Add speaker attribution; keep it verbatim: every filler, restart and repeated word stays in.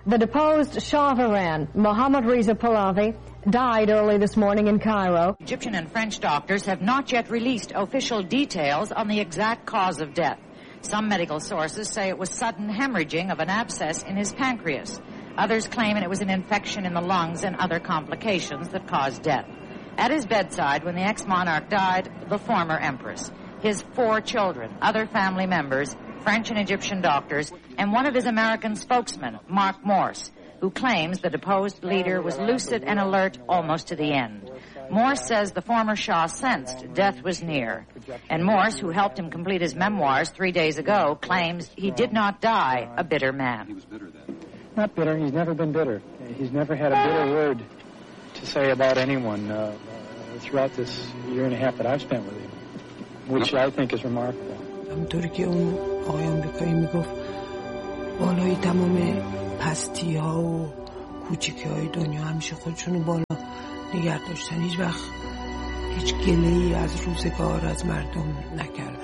Speaker 1: The deposed Shah of Iran, Mohammad Reza Pahlavi, died early this morning in Cairo.
Speaker 2: Egyptian and French doctors have not yet released official details on the exact cause of death. Some medical sources say it was sudden hemorrhaging of an abscess in his pancreas. Others claim it was an infection in the lungs and other complications that caused death. At his bedside, when the ex-monarch died, the former empress, his four children, other family members, French and Egyptian doctors, and one of his American spokesmen, Mark Morse, who claims the deposed leader was lucid and alert almost to the end. Morse says the former Shah sensed death was near. And Morse, who helped him complete his memoirs three days ago, claims he did not die a bitter man.
Speaker 3: Not bitter. He's never been bitter. He's never had a bitter word to say about anyone uh, uh, throughout this year and a half that I've spent with him, which I think is remarkable.
Speaker 4: همطوری که اون آقای آمریکایی میگفت بالای تمام پستی ها و کوچیکی های دنیا همیشه خودشونو بالا نگه داشتن، هیچ وقت هیچ گله‌ای از روزگار از مردم نکردن.